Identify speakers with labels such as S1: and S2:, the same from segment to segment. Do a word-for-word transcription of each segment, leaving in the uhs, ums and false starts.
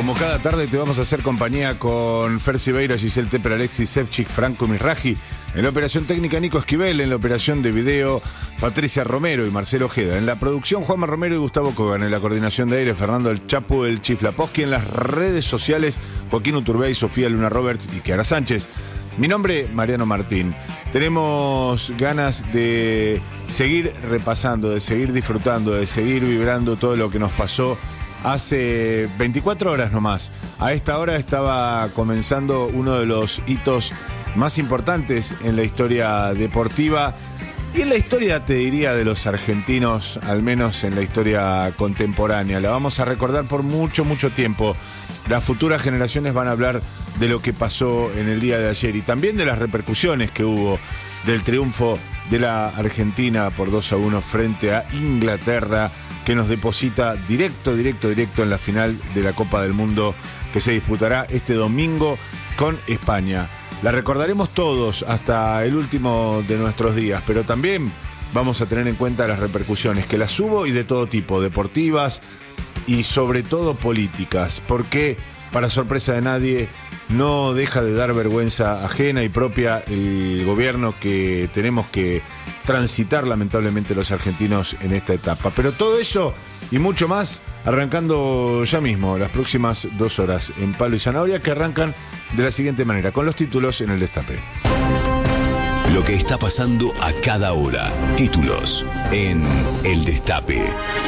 S1: Como cada tarde te vamos a hacer compañía con Fer Sibeiro, Giselle Tepper, Alexis Sevchik, Franco Mirraji. En la operación técnica Nico Esquivel, en la operación de video Patricia Romero y Marcelo Ojeda. En la producción Juanma Romero y Gustavo Kogan. En la coordinación de aire Fernando El Chapu, El Chiflaposki. En las redes sociales Joaquín Uturbey, Sofía Luna Roberts y Kiara Sánchez. Mi nombre, Mariano Martín. Tenemos ganas de seguir repasando, de seguir disfrutando, de seguir vibrando todo lo que nos pasó hace veinticuatro horas nomás. A esta hora estaba comenzando uno de los hitos más importantes en la historia deportiva y en la historia, te diría, de los argentinos, al menos en la historia contemporánea. La vamos a recordar por mucho, mucho tiempo. Las futuras generaciones van a hablar de lo que pasó en el día de ayer y también de las repercusiones que hubo del triunfo de la Argentina por dos a uno frente a Inglaterra, que nos deposita directo, directo, directo en la final de la Copa del Mundo que se disputará este domingo con España. La recordaremos todos hasta el último de nuestros días, pero también vamos a tener en cuenta las repercusiones, que las hubo y de todo tipo, deportivas y sobre todo políticas, porque para sorpresa de nadie no deja de dar vergüenza ajena y propia el gobierno que tenemos que transitar lamentablemente los argentinos en esta etapa. Pero todo eso y mucho más arrancando ya mismo las próximas dos horas en Palo y Zanahoria, que arrancan de la siguiente manera, con los títulos en el Destape.
S2: Lo que está pasando a cada hora. Títulos en el Destape.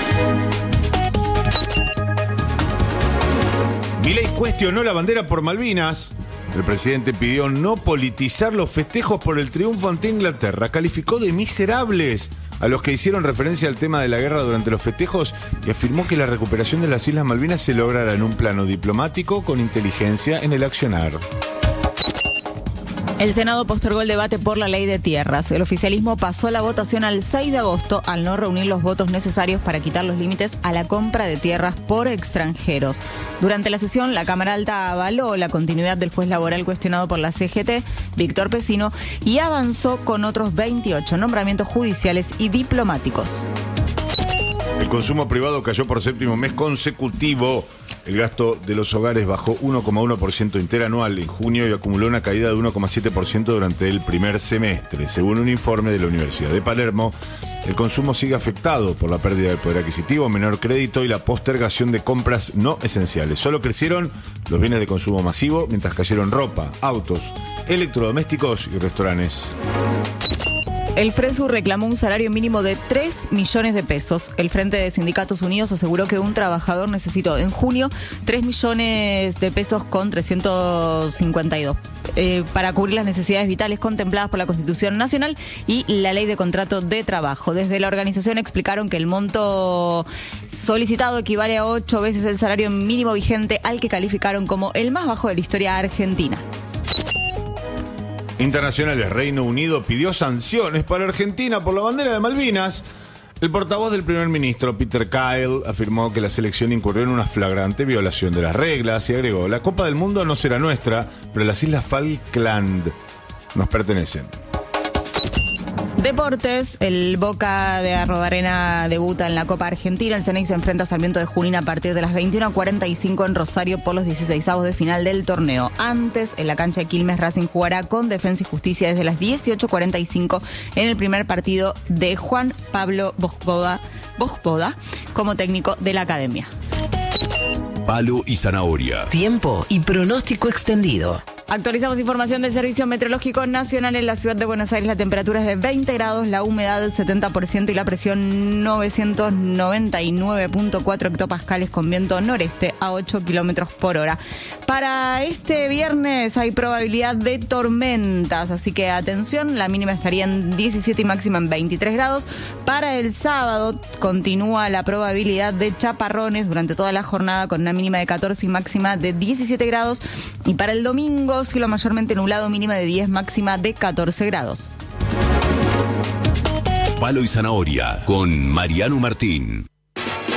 S1: Milei cuestionó la bandera por Malvinas. El presidente pidió no politizar los festejos por el triunfo ante Inglaterra. Calificó de miserables a los que hicieron referencia al tema de la guerra durante los festejos y afirmó que la recuperación de las Islas Malvinas se logrará en un plano diplomático con inteligencia en el accionar.
S3: El Senado postergó el debate por la ley de tierras. El oficialismo pasó la votación al seis de agosto al no reunir los votos necesarios para quitar los límites a la compra de tierras por extranjeros. Durante la sesión, la Cámara Alta avaló la continuidad del juez laboral cuestionado por la C G T, Víctor Pesino, y avanzó con otros veintiocho nombramientos judiciales y diplomáticos.
S1: El consumo privado cayó por séptimo mes consecutivo. El gasto de los hogares bajó uno coma uno por ciento interanual en junio y acumuló una caída de uno coma siete por ciento durante el primer semestre. Según un informe de la Universidad de Palermo, el consumo sigue afectado por la pérdida de poder adquisitivo, menor crédito y la postergación de compras no esenciales. Solo crecieron los bienes de consumo masivo, mientras cayeron ropa, autos, electrodomésticos y restaurantes.
S3: El FRESU reclamó un salario mínimo de tres millones de pesos. El Frente de Sindicatos Unidos aseguró que un trabajador necesitó en junio tres millones de pesos con trescientos cincuenta y dos eh, para cubrir las necesidades vitales contempladas por la Constitución Nacional y la Ley de Contrato de Trabajo. Desde la organización explicaron que el monto solicitado equivale a ocho veces el salario mínimo vigente, al que calificaron como el más bajo de la historia argentina.
S1: Internacionales. Reino Unido pidió sanciones para Argentina por la bandera de Malvinas. El portavoz del primer ministro, Peter Kyle, afirmó que la selección incurrió en una flagrante violación de las reglas y agregó: la Copa del Mundo no será nuestra, pero las Islas Falkland nos pertenecen.
S3: Deportes, el Boca de Arrobarena debuta en la Copa Argentina. El Ceneice se enfrenta a Sarmiento de Junín a partir de las veintiuno cuarenta y cinco en Rosario por los dieciseisavos de final del torneo. Antes, en la cancha de Quilmes, Racing jugará con Defensa y Justicia desde las dieciocho cuarenta y cinco en el primer partido de Juan Pablo Bosboda, Bosboda como técnico de la academia.
S2: Palo y Zanahoria.
S4: Tiempo y pronóstico extendido.
S3: Actualizamos información del Servicio Meteorológico Nacional. En la ciudad de Buenos Aires la temperatura es de veinte grados, la humedad del setenta por ciento y la presión novecientos noventa y nueve punto cuatro hectopascales con viento noreste a ocho kilómetros por hora. Para este viernes hay probabilidad de tormentas, así que atención, la mínima estaría en diecisiete y máxima en veintitrés grados. Para el sábado continúa la probabilidad de chaparrones durante toda la jornada con una mínima de catorce y máxima de diecisiete grados. Y para el domingo, cielo mayormente nublado, mínima de diez, máxima de catorce grados.
S2: Palo y Zanahoria con Mariano Martín.